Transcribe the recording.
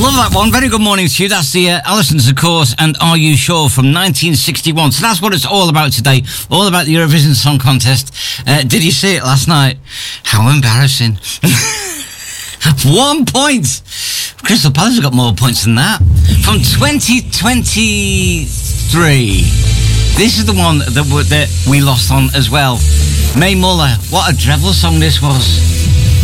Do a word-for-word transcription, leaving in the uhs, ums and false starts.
Love that one. Very good morning to you. That's the uh, Allisons, of course, and Are You Sure from nineteen sixty-one. So that's what it's all about today. All about the Eurovision Song Contest. Uh, did you see it last night? How embarrassing. One point. Crystal Palace have got more points than that. From twenty twenty-three. This is the one that, w- that we lost on as well. Mae Muller. What a dreadful song this was.